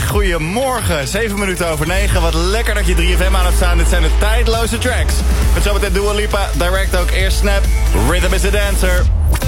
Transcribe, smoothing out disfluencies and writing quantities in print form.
goedemorgen. 7 minuten over 9. Wat lekker dat je 3FM aan hebt staan. Dit zijn de tijdloze tracks. Met zometeen Dua Lipa, direct ook eerst Snap. Rhythm is the Dancer.